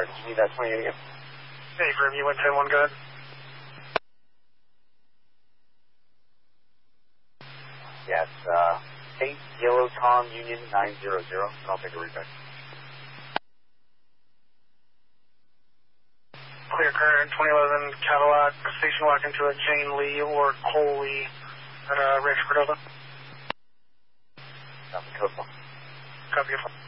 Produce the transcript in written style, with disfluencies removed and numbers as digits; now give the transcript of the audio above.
sorry, did you need that 28 again? Hey, Grim, you went 10-1, go ahead. Yes, 8 Yellow Tom Union 900, and I'll take a recheck. Clear current, 2011 Cadillac, station lock into a Jane Lee or Cole Lee at Rancho Cordova. Copy, Coastal. Copy.